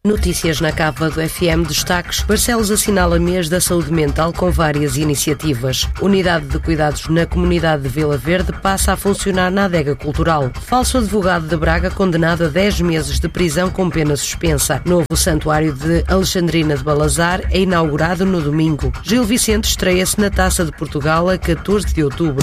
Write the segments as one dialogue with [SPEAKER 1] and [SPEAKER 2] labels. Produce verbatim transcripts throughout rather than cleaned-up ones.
[SPEAKER 1] Notícias na Cava do F M, destaques. Barcelos assinala mês da saúde mental com várias iniciativas. Unidade de cuidados na comunidade de Vila Verde passa a funcionar na adega cultural. Falso advogado de Braga condenado a dez meses de prisão com pena suspensa. Novo santuário de Alexandrina de Balazar é inaugurado no domingo. Gil Vicente estreia-se na Taça de Portugal a catorze de outubro.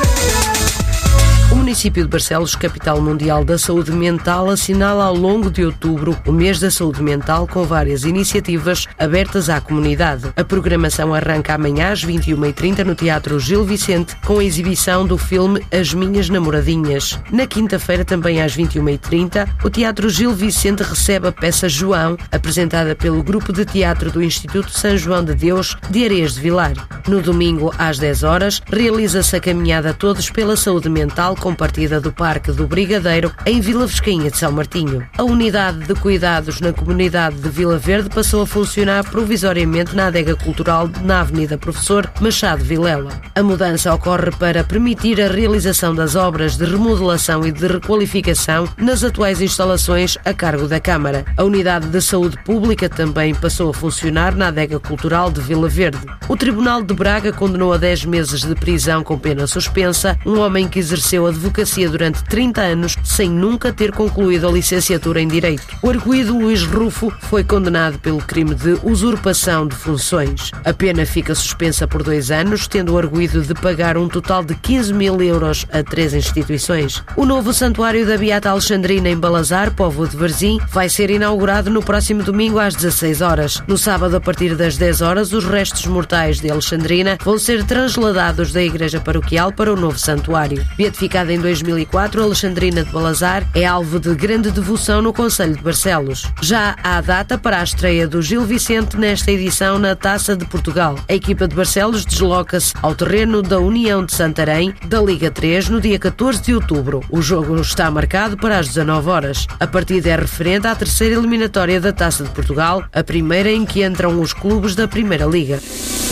[SPEAKER 1] O município de Barcelos, capital mundial da saúde mental, assinala ao longo de outubro o mês da saúde mental com várias iniciativas abertas à comunidade. A programação arranca amanhã às vinte e uma e trinta no Teatro Gil Vicente com a exibição do filme As Minhas Namoradinhas. Na quinta-feira, também às vinte e uma e trinta, o Teatro Gil Vicente recebe a peça João, apresentada pelo Grupo de Teatro do Instituto São João de Deus de Areias de Vilar. No domingo, às dez horas, realiza-se a caminhada Todos pela Saúde Mental com partida do Parque do Brigadeiro em Vila Vescainha de São Martinho. A unidade de cuidados na comunidade de Vila Verde passou a funcionar provisoriamente na adega cultural na Avenida Professor Machado Vilela. A mudança ocorre para permitir a realização das obras de remodelação e de requalificação nas atuais instalações a cargo da Câmara. A unidade de saúde pública também passou a funcionar na adega cultural de Vila Verde. O Tribunal de Braga condenou a dez meses de prisão com pena suspensa um homem que exerceu advocacia durante trinta anos sem nunca ter concluído a licenciatura em Direito. O arguido Luís Rufo foi condenado pelo crime de usurpação de funções. A pena fica suspensa por dois anos, tendo o arguido de pagar um total de quinze mil euros a três instituições. O novo santuário da Beata Alexandrina em Balazar, Póvoa de Varzim, vai ser inaugurado no próximo domingo às dezasseis horas. No sábado, a partir das dez horas, os restos mortais de Alexandrina vão ser transladados da Igreja Paroquial para o novo santuário. Beatificada em dois mil e quatro, Alexandrina de Balazar é alvo de grande devoção no concelho de Barcelos. Já há data para a estreia do Gil Vicente nesta edição na Taça de Portugal. A equipa de Barcelos desloca-se ao terreno da União de Santarém, da Liga três, no dia catorze de outubro. O jogo está marcado para as dezanove horas. A partida é referente à terceira eliminatória da Taça de Portugal, a primeira em que entram os clubes da Primeira Liga.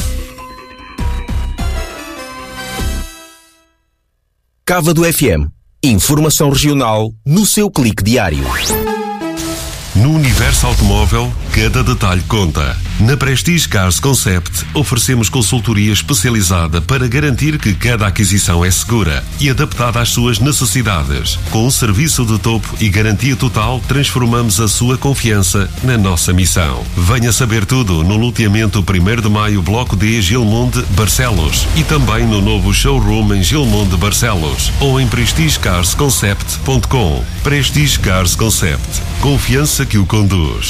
[SPEAKER 2] Cava do F M. Informação regional no seu clique diário.
[SPEAKER 3] No universo automóvel, cada detalhe conta. Na Prestige Cars Concept, oferecemos consultoria especializada para garantir que cada aquisição é segura e adaptada às suas necessidades. Com um serviço de topo e garantia total, transformamos a sua confiança na nossa missão. Venha saber tudo no loteamento primeiro de maio, Bloco D, Gilmonde, Barcelos, e também no novo showroom em Gilmonde, Barcelos, ou em prestige cars concept ponto com. Prestige Cars Concept. Confiança que o conduz.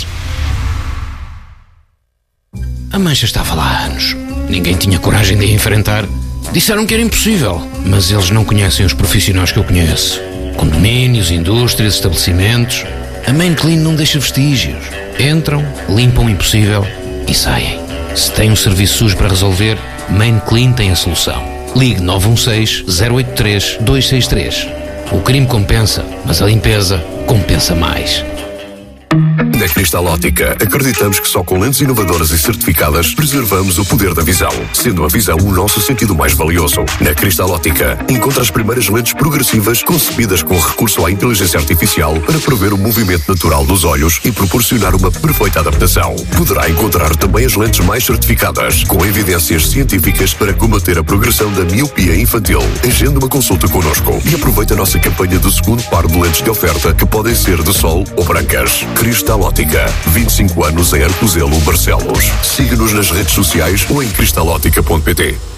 [SPEAKER 4] A mancha estava lá há anos. Ninguém tinha coragem de a enfrentar. Disseram que era impossível, mas eles não conhecem os profissionais que eu conheço. Condomínios, indústrias, estabelecimentos. A Main Clean não deixa vestígios. Entram, limpam o impossível e saem. Se tem um serviço sujo para resolver, Main Clean tem a solução. Ligue nove um seis, zero oito três, dois seis três. O crime compensa, mas a limpeza compensa mais.
[SPEAKER 5] Na Cristal Ótica, acreditamos que só com lentes inovadoras e certificadas preservamos o poder da visão, sendo a visão o nosso sentido mais valioso. Na Cristal Ótica, encontra as primeiras lentes progressivas concebidas com recurso à inteligência artificial para prever o movimento natural dos olhos e proporcionar uma perfeita adaptação. Poderá encontrar também as lentes mais certificadas, com evidências científicas para combater a progressão da miopia infantil. Agende uma consulta connosco e aproveite a nossa campanha do segundo par de lentes de oferta, que podem ser de sol ou brancas. Cristal Ótica, vinte e cinco anos em Arcozelo, Barcelos. Siga-nos nas redes sociais ou em cristalótica ponto pt.